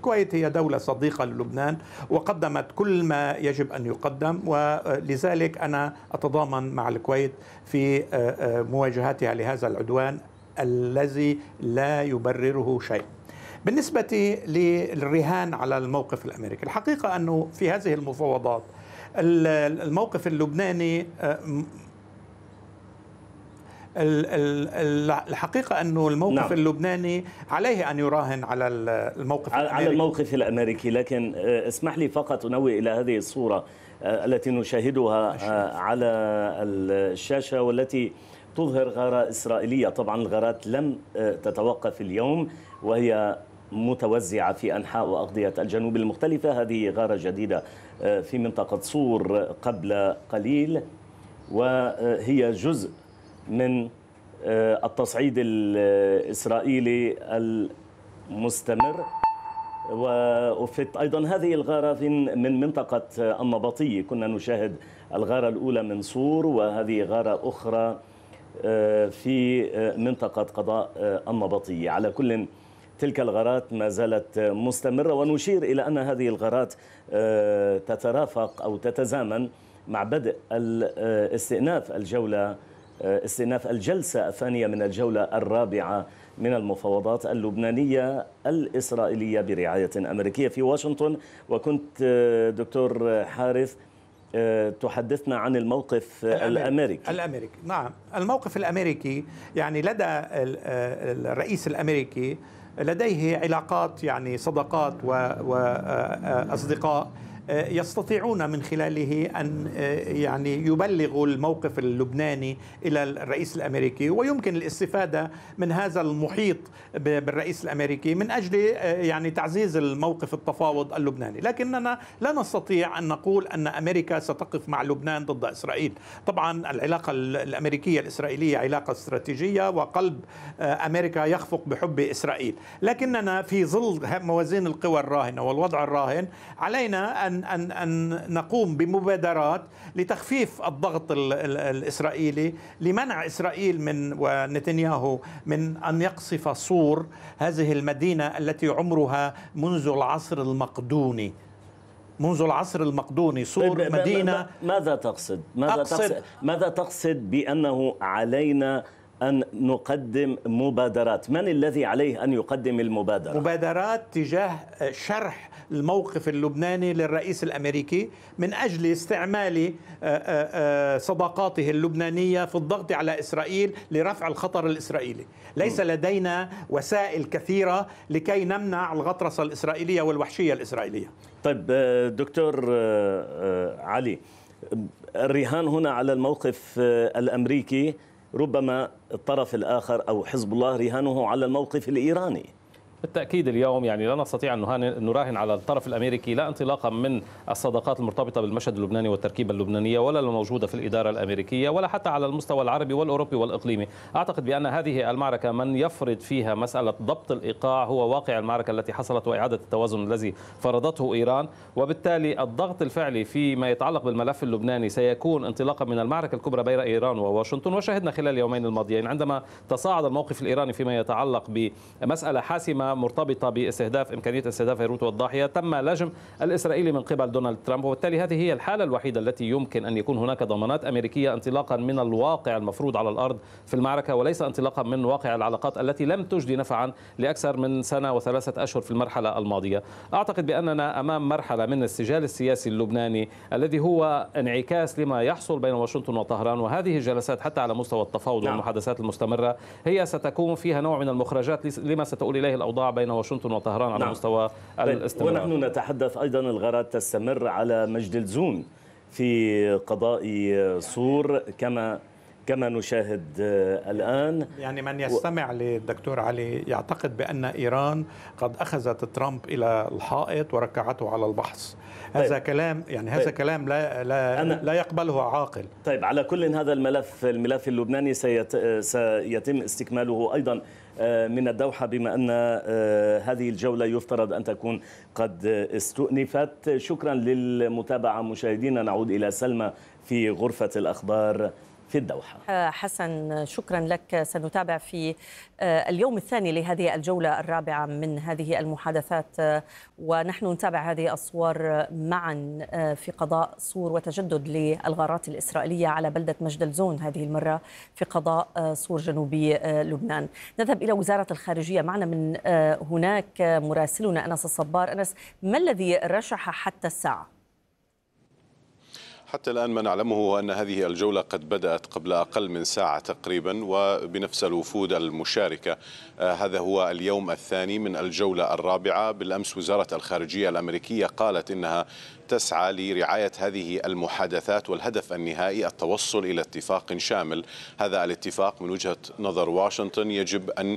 الكويت هي دولة صديقة للبنان وقدمت كل ما يجب أن يقدم، ولذلك أنا أتضامن مع الكويت في مواجهتها لهذا العدوان الذي لا يبرره شيء. بالنسبة للرهان على الموقف الأمريكي، الحقيقة أنه في هذه المفاوضات الموقف اللبناني، الحقيقة أنه الموقف اللبناني عليه أن يراهن على الموقف الأمريكي، على الموقف الأمريكي. لكن اسمح لي فقط أنوه إلى هذه الصورة التي نشاهدها على الشاشة والتي تظهر غارة إسرائيلية. طبعا الغارات لم تتوقف اليوم وهي متوزعة في أنحاء وأغطية الجنوب المختلفة. هذه غارة جديدة في منطقة صور قبل قليل، وهي جزء من التصعيد الإسرائيلي المستمر. وفت أيضا هذه الغارة من منطقة النبطية، كنا نشاهد الغارة الأولى من صور وهذه غارة أخرى في منطقة قضاء النبطية. على كل تلك الغارات ما زالت مستمرة، ونشير إلى أن هذه الغارات تترافق أو تتزامن مع بدء استئناف الجلسة الثانية من الجولة الرابعة من المفاوضات اللبنانية الإسرائيلية برعاية أمريكية في واشنطن. وكنت دكتور حارث تحدثنا عن الموقف الأمريكي. نعم، الموقف الأمريكي يعني لدى الرئيس الأمريكي لديه علاقات، يعني صداقات وأصدقاء يستطيعون من خلاله أن يعني يبلغوا الموقف اللبناني إلى الرئيس الأمريكي، ويمكن الاستفادة من هذا المحيط بالرئيس الأمريكي من أجل يعني تعزيز الموقف التفاوض اللبناني. لكننا لا نستطيع أن نقول أن أمريكا ستقف مع لبنان ضد إسرائيل. طبعا العلاقة الأمريكية الإسرائيلية علاقة استراتيجية، وقلب أمريكا يخفق بحب إسرائيل، لكننا في ظل موازين القوى الراهنة والوضع الراهن علينا أن نقوم بمبادرات لتخفيف الضغط الإسرائيلي، لمنع إسرائيل ونتنياهو من أن يقصف صور، هذه المدينة التي عمرها منذ العصر المقدوني. صور مدينة. ماذا تقصد بأنه علينا أن نقدم مبادرات؟ من الذي عليه أن يقدم المبادرة؟ مبادرات تجاه شرح الموقف اللبناني للرئيس الأمريكي من أجل استعمال صداقاته اللبنانية في الضغط على إسرائيل لرفع الخطر الإسرائيلي. ليس لدينا وسائل كثيرة لكي نمنع الغطرسة الإسرائيلية والوحشية الإسرائيلية. طيب دكتور علي، الرهان هنا على الموقف الأمريكي، ربما الطرف الآخر أو حزب الله رهانه على الموقف الإيراني. بالتأكيد اليوم يعني لا نستطيع أن نراهن على الطرف الأمريكي، لا انطلاقا من الصداقات المرتبطة بالمشهد اللبناني والتركيبة اللبنانية، ولا الموجودة في الإدارة الأمريكية، ولا حتى على المستوى العربي والأوروبي والإقليمي. أعتقد بأن هذه المعركة من يفرض فيها مسألة ضبط الإيقاع هو واقع المعركة التي حصلت وإعادة التوازن الذي فرضته إيران، وبالتالي الضغط الفعلي فيما يتعلق بالملف اللبناني سيكون انطلاقا من المعركة الكبرى بين إيران وواشنطن. وشاهدنا خلال اليومين الماضيين عندما تصاعد الموقف الإيراني فيما يتعلق بمسألة حاسمة مرتبطة باستهداف إمكانية استهداف بيروت والضاحية، تم لجم الإسرائيلي من قبل دونالد ترامب، وبالتالي هذه هي الحالة الوحيدة التي يمكن أن يكون هناك ضمانات أمريكية انطلاقا من الواقع المفروض على الأرض في المعركة، وليس انطلاقا من واقع العلاقات التي لم تجدي نفعا لأكثر من سنة وثلاثة أشهر في المرحلة الماضية. أعتقد بأننا أمام مرحلة من السجال السياسي اللبناني الذي هو انعكاس لما يحصل بين واشنطن وطهران، وهذه الجلسات حتى على مستوى التفاوض والمحادثات المستمرة هي ستكون فيها نوع من المخرجات لما ستؤول إليه الأوضاع بين واشنطن وطهران على مستوى الاستمرار. ونحن نتحدث أيضا الغارات تستمر على مجد الزون في قضاء صور كما نشاهد الآن. يعني من يستمع للدكتور علي يعتقد بأن إيران قد أخذت ترامب إلى الحائط وركعته على البحث. هذا كلام يعني هذا كلام لا يقبله عاقل. طيب، على كل هذا الملف اللبناني سيتم استكماله أيضا من الدوحة، بما أن هذه الجولة يفترض أن تكون قد استؤنفت. شكرا للمتابعة مشاهدينا، نعود إلى سلمى في غرفة الأخبار في الدوحة. حسن، شكرا لك. سنتابع في اليوم الثاني لهذه الجولة الرابعة من هذه المحادثات، ونحن نتابع هذه الصور معا في قضاء صور وتجدد للغارات الإسرائيلية على بلدة مجدلزون، هذه المرة في قضاء صور جنوبي لبنان. نذهب إلى وزارة الخارجية، معنا من هناك مراسلنا أنس الصبار. أنس، ما الذي رشح حتى الساعة؟ حتى الآن ما نعلمه هو أن هذه الجولة قد بدأت قبل أقل من ساعة تقريبا، وبنفس الوفود المشاركة. هذا هو اليوم الثاني من الجولة الرابعة. بالأمس وزارة الخارجية الأمريكية قالت إنها تسعى لرعاية هذه المحادثات، والهدف النهائي التوصل إلى اتفاق شامل. هذا الاتفاق من وجهة نظر واشنطن يجب أن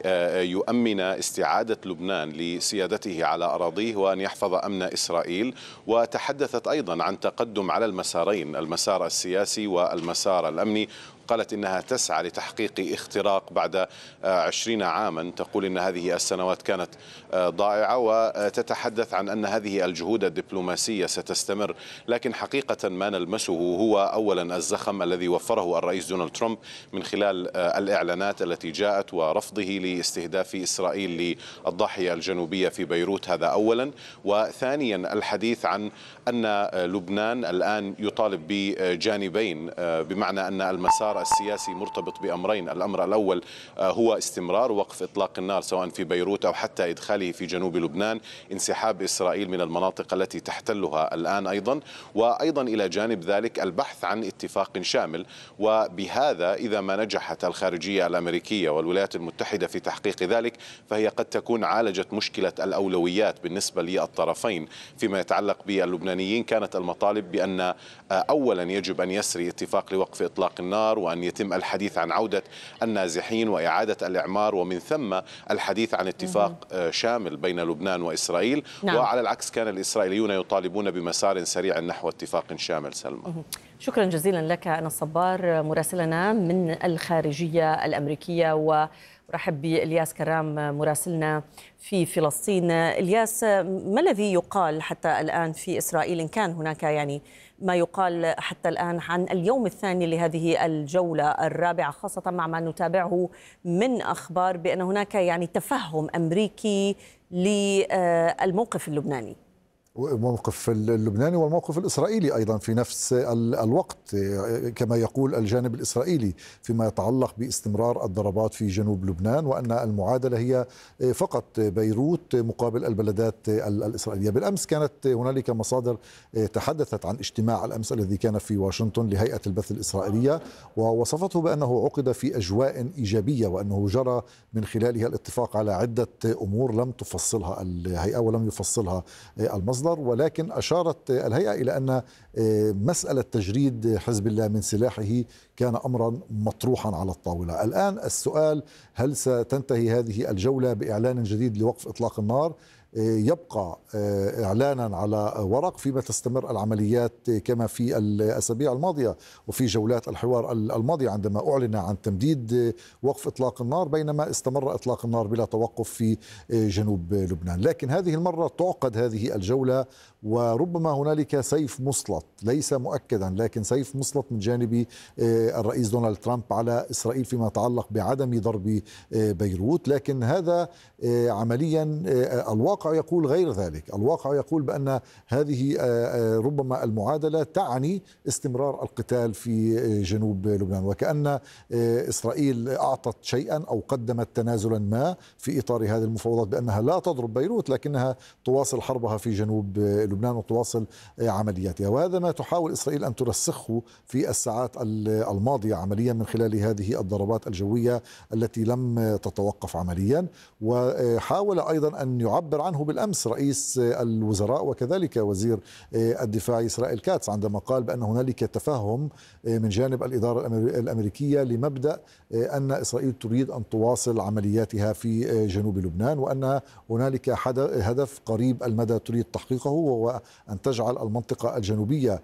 يؤمن استعادة لبنان لسيادته على أراضيه وأن يحفظ أمن إسرائيل. وتحدثت أيضا عن تقدم على المسارين، المسار السياسي والمسار الأمني. قالت إنها تسعى لتحقيق اختراق بعد 20 عاما. تقول إن هذه السنوات كانت ضائعة، وتتحدث عن أن هذه الجهود الدبلوماسية ستستمر. لكن حقيقة ما نلمسه هو أولا الزخم الذي وفره الرئيس دونالد ترامب من خلال الإعلانات التي جاءت ورفضه لاستهداف إسرائيل للضاحية الجنوبية في بيروت، هذا أولا. وثانيا الحديث عن أن لبنان الآن يطالب بجانبين، بمعنى أن المسار السياسي مرتبط بأمرين. الأمر الأول هو استمرار وقف إطلاق النار سواء في بيروت أو حتى إدخاله في جنوب لبنان، انسحاب إسرائيل من المناطق التي تحتلها الآن أيضا، وأيضا إلى جانب ذلك البحث عن اتفاق شامل. وبهذا إذا ما نجحت الخارجية الأمريكية والولايات المتحدة في تحقيق ذلك، فهي قد تكون عالجت مشكلة الأولويات بالنسبة للطرفين. فيما يتعلق باللبنانيين كانت المطالب بأن أولا يجب أن يسري اتفاق لوقف إطلاق النار، وأن يتم الحديث عن عودة النازحين وإعادة الإعمار، ومن ثم الحديث عن اتفاق شامل بين لبنان وإسرائيل. نعم. وعلى العكس كان الإسرائيليون يطالبون بمسار سريع نحو اتفاق شامل. سلمى، شكرا جزيلا لك أنس الصبار مراسلنا من الخارجية الأمريكية، ورحب بإلياس كرام مراسلنا في فلسطين. إلياس، ما الذي يقال حتى الآن في إسرائيل، إن كان هناك يعني ما يقال حتى الآن عن اليوم الثاني لهذه الجولة الرابعة، خاصة مع ما نتابعه من أخبار بأن هناك يعني تفهم أمريكي للموقف اللبناني؟ الموقف اللبناني والموقف الإسرائيلي أيضا في نفس الوقت، كما يقول الجانب الإسرائيلي فيما يتعلق باستمرار الضربات في جنوب لبنان، وأن المعادلة هي فقط بيروت مقابل البلدات الإسرائيلية. بالأمس كانت هنالك مصادر تحدثت عن اجتماع الأمس الذي كان في واشنطن لهيئة البث الإسرائيلية، ووصفته بأنه عقد في أجواء إيجابية، وأنه جرى من خلالها الاتفاق على عدة أمور لم تفصلها الهيئة ولم يفصلها المصدر. ولكن أشارت الهيئة إلى أن مسألة تجريد حزب الله من سلاحه كان أمرا مطروحا على الطاولة. الآن السؤال، هل ستنتهي هذه الجولة بإعلان جديد لوقف إطلاق النار؟ يبقى إعلانا على ورق فيما تستمر العمليات كما في الأسابيع الماضية وفي جولات الحوار الماضية عندما أعلن عن تمديد وقف إطلاق النار، بينما استمر إطلاق النار بلا توقف في جنوب لبنان. لكن هذه المرة تعقد هذه الجولة، وربما هنالك سيف مسلط ليس مؤكدا، لكن سيف مسلط من جانب الرئيس دونالد ترامب على إسرائيل فيما يتعلق بعدم ضرب بيروت. لكن هذا عمليا الواقع يقول غير ذلك. الواقع يقول بأن هذه ربما المعادلة تعني استمرار القتال في جنوب لبنان، وكأن إسرائيل أعطت شيئا أو قدمت تنازلا ما في إطار هذه المفاوضات بأنها لا تضرب بيروت، لكنها تواصل حربها في جنوب لبنان وتواصل عملياتها. وهذا ما تحاول إسرائيل أن ترسخه في الساعات الماضية عمليا من خلال هذه الضربات الجوية التي لم تتوقف عمليا. وحاول أيضا أن يعبر عنه بالأمس رئيس الوزراء وكذلك وزير الدفاع إسرائيل كاتس عندما قال بأن هنالك تفهم من جانب الإدارة الأمريكية لمبدأ أن إسرائيل تريد أن تواصل عملياتها في جنوب لبنان، وأن هنالك هدف قريب المدى تريد تحقيقه، وهو أن تجعل المنطقة الجنوبية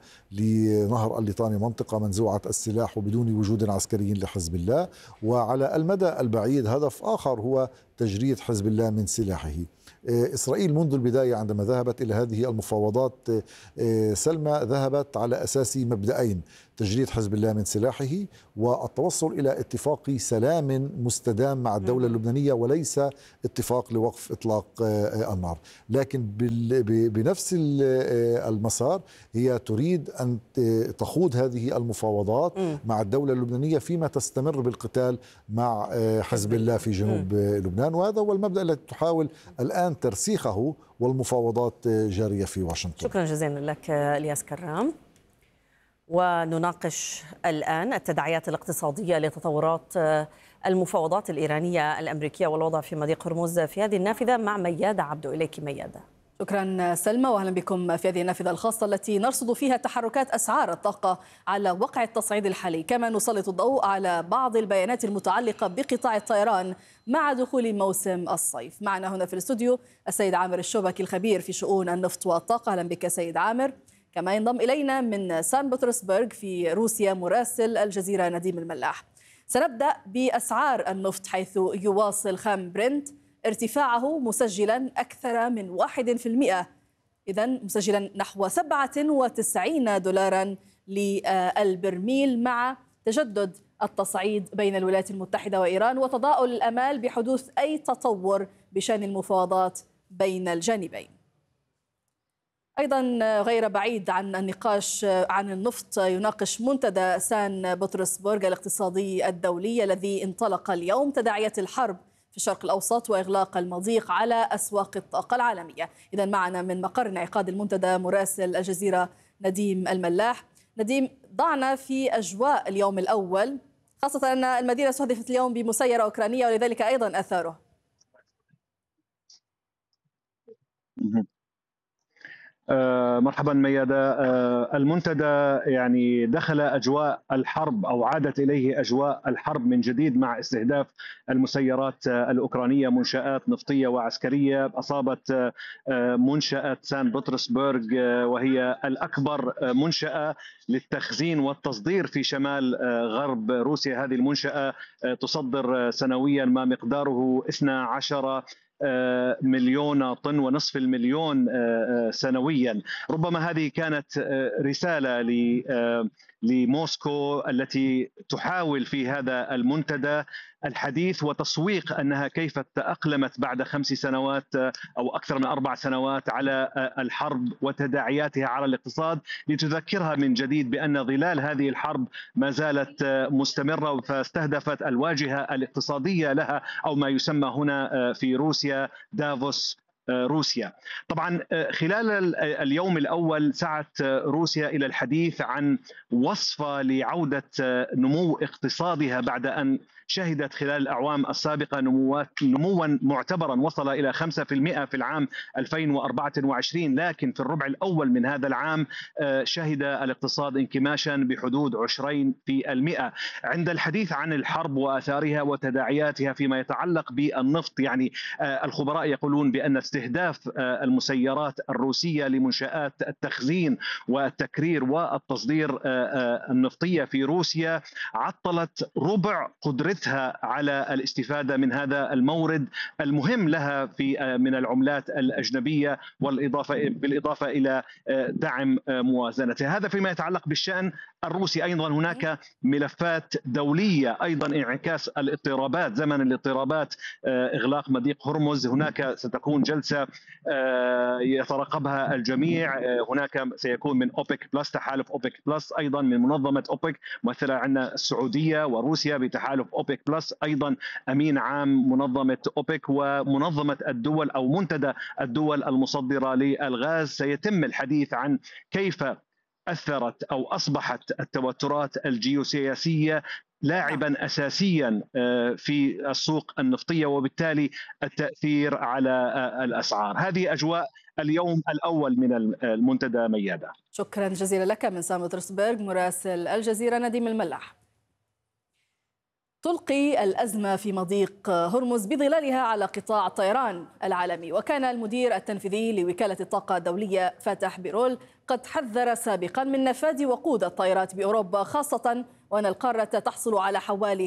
لنهر الليطاني منطقة منزوعة السلاح وبدون وجود عسكري لحزب الله. وعلى المدى البعيد هدف آخر هو تجريد حزب الله من سلاحه. إسرائيل منذ البداية عندما ذهبت إلى هذه المفاوضات سلمى ذهبت على أساس مبدأين: تجريد حزب الله من سلاحه والتوصل إلى اتفاق سلام مستدام مع الدولة اللبنانية، وليس اتفاق لوقف إطلاق النار. لكن بنفس المسار هي تريد أن تخوض هذه المفاوضات مع الدولة اللبنانية فيما تستمر بالقتال مع حزب الله في جنوب لبنان، وهذا هو المبدأ الذي تحاول الآن ترسيخه والمفاوضات جارية في واشنطن. شكرا جزيلا لك الياس كرام. ونناقش الآن التداعيات الاقتصادية لتطورات المفاوضات الإيرانية الأمريكية والوضع في مضيق هرمز في هذه النافذة مع ميادة عبدو. إليك ميادة. شكرا سلمى، واهلا بكم في هذه النافذة الخاصة التي نرصد فيها تحركات أسعار الطاقة على وقع التصعيد الحالي، كما نسلط الضوء على بعض البيانات المتعلقة بقطاع الطيران مع دخول موسم الصيف. معنا هنا في الاستوديو السيد عامر الشوبكي الخبير في شؤون النفط والطاقة. اهلا بك سيد عامر. كما ينضم إلينا من سان بطرسبرغ في روسيا مراسل الجزيرة نديم الملاح. سنبدأ بأسعار النفط، حيث يواصل خام برنت ارتفاعه مسجلا أكثر من 1%، إذن مسجلا نحو 97 دولارا للبرميل، مع تجدد التصعيد بين الولايات المتحدة وإيران وتضاؤل الأمال بحدوث أي تطور بشأن المفاوضات بين الجانبين. أيضا غير بعيد عن النقاش عن النفط، يناقش منتدى سان بطرسبرغ الاقتصادي الدولي الذي انطلق اليوم تداعيات الحرب في الشرق الأوسط وإغلاق المضيق على أسواق الطاقة العالمية. إذا معنا من مقر انعقاد المنتدى مراسل الجزيرة نديم الملاح. نديم، ضعنا في أجواء اليوم الأول، خاصة أن المدينة استهدفت اليوم بمسيرة أوكرانية ولذلك أيضا أثاره. مرحبا ميادة. المنتدى يعني دخل أجواء الحرب أو عادت إليه أجواء الحرب من جديد مع استهداف المسيرات الأوكرانية، منشآت نفطية وعسكرية. أصابت منشأة سان بطرسبرغ، وهي الأكبر منشأة للتخزين والتصدير في شمال غرب روسيا. هذه المنشأة تصدر سنويا ما مقداره 12 مليون طن ونصف المليون سنويا. ربما هذه كانت رسالة لموسكو التي تحاول في هذا المنتدى الحديث وتسويق أنها كيف تأقلمت بعد 5 سنوات أو أكثر من 4 سنوات على الحرب وتداعياتها على الاقتصاد، لتذكرها من جديد بأن ظلال هذه الحرب ما زالت مستمرة، فاستهدفت الواجهة الاقتصادية لها أو ما يسمى هنا في روسيا دافوس روسيا. طبعا خلال اليوم الأول سعت روسيا إلى الحديث عن وصفة لعودة نمو اقتصادها بعد أن شهدت خلال الأعوام السابقة نموا معتبرا وصل إلى 5% في العام 2024، لكن في الربع الأول من هذا العام شهد الاقتصاد انكماشا بحدود 20%. عند الحديث عن الحرب وآثارها وتداعياتها فيما يتعلق بالنفط، يعني الخبراء يقولون بأن استهداف المسيرات الروسية لمنشآت التخزين والتكرير والتصدير النفطية في روسيا عطلت ربع قدرتها على الاستفادة من هذا المورد المهم لها في من العملات الأجنبية، بالإضافة إلى دعم موازنتها. هذا فيما يتعلق بالشأن الروسي. أيضا هناك ملفات دولية، أيضا انعكاس الاضطرابات، زمن الاضطرابات، إغلاق مضيق هرمز. هناك ستكون جلسة يترقبها الجميع، هناك سيكون من أوبك بلس، تحالف أوبك بلس، أيضا من منظمة أوبك مثل عندنا السعودية وروسيا بتحالف أوبك بلس، أيضا أمين عام منظمة أوبك ومنظمة الدول أو منتدى الدول المصدرة للغاز. سيتم الحديث عن كيف أثرت أو أصبحت التوترات الجيوسياسية لاعبا أساسيا في السوق النفطية وبالتالي التأثير على الأسعار. هذه أجواء اليوم الأول من المنتدى ميادة. شكرا جزيلا لك من سان بطرسبرغ مراسل الجزيرة نديم الملاح. تلقي الأزمة في مضيق هرمز بظلالها على قطاع الطيران العالمي، وكان المدير التنفيذي لوكالة الطاقة الدولية فاتح بيرول قد حذر سابقا من نفاذ وقود الطائرات بأوروبا، خاصة وأن القارة تحصل على حوالي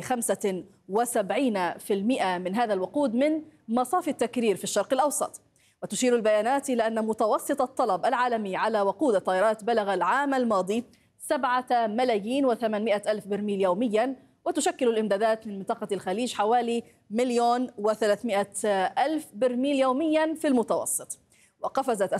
75% من هذا الوقود من مصافي التكرير في الشرق الأوسط. وتشير البيانات إلى أن متوسط الطلب العالمي على وقود الطائرات بلغ العام الماضي 7,800,000 برميل يوميا، وتشكل الإمدادات من منطقة الخليج حوالي 1,300,000 برميل يوميا في المتوسط. وقفزت